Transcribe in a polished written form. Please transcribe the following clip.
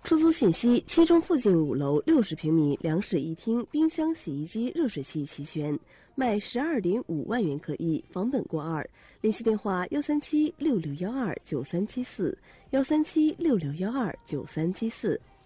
出租信息：七中附近5楼60平米两室一厅，冰箱、洗衣机、热水器齐全，卖12.5万元可以，房本过2。联系电话：13766129374，13766129374。